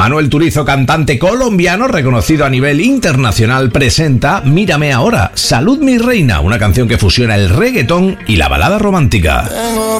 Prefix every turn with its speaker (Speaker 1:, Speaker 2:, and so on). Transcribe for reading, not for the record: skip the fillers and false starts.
Speaker 1: Manuel Turizo, cantante colombiano reconocido a nivel internacional, presenta Mírame Ahora, Salud mi reina, una canción que fusiona el reggaetón y la balada romántica.